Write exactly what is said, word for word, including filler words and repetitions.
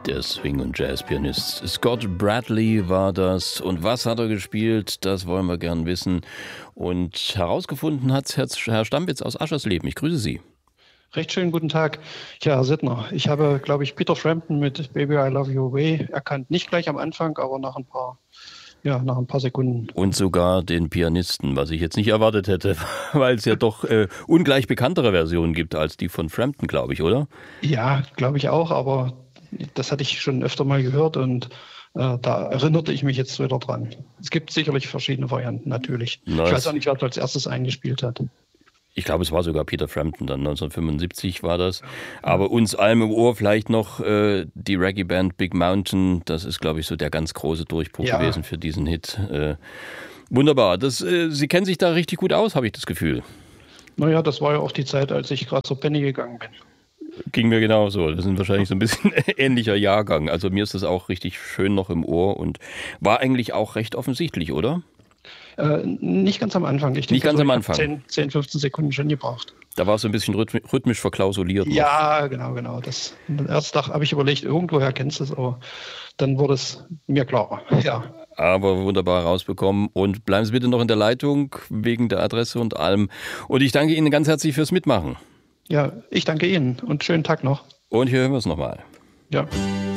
Der Swing- und Jazz-Pianist Scott Bradley war das. Und was hat er gespielt? Das wollen wir gern wissen. Und herausgefunden hat Herr Stampitz aus Aschersleben. Ich grüße Sie. Recht schönen guten Tag. Ja, Herr Sittner, ich habe, glaube ich, Peter Frampton mit Baby I Love You Away erkannt. Nicht gleich am Anfang, aber nach ein paar, ja, nach ein paar Sekunden. Und sogar den Pianisten, was ich jetzt nicht erwartet hätte, weil es ja doch äh, ungleich bekanntere Versionen gibt als die von Frampton, glaube ich, oder? Ja, glaube ich auch, aber das hatte ich schon öfter mal gehört und äh, da erinnerte ich mich jetzt wieder dran. Es gibt sicherlich verschiedene Varianten, natürlich. Nice. Ich weiß auch nicht, wer als erstes eingespielt hat. Ich glaube, es war sogar Peter Frampton, dann neunzehnhundertfünfundsiebzig war das. Aber uns allen im Ohr vielleicht noch äh, die Reggae-Band Big Mountain. Das ist, glaube ich, so der ganz große Durchbruch ja. gewesen für diesen Hit. Äh, wunderbar. Das, äh, Sie kennen sich da richtig gut aus, habe ich das Gefühl. Naja, das war ja auch die Zeit, als ich gerade zur Penny gegangen bin. Ging mir genauso. Das sind wahrscheinlich so ein bisschen ähnlicher Jahrgang. Also mir ist das auch richtig schön noch im Ohr und war eigentlich auch recht offensichtlich, oder? Äh, nicht ganz am Anfang. Ich denke, nicht ganz so, am Anfang. zehn, zehn, fünfzehn Sekunden schon gebraucht. Da war es so ein bisschen rhythmisch verklausuliert. Ja, noch. genau, genau. Das, erst habe ich überlegt, irgendwoher kennst du es, aber dann wurde es mir klarer. Ja. Aber wunderbar rausbekommen. Und bleiben Sie bitte noch in der Leitung wegen der Adresse und allem. Und ich danke Ihnen ganz herzlich fürs Mitmachen. Ja, ich danke Ihnen und schönen Tag noch. Und hier hören wir es nochmal. Ja.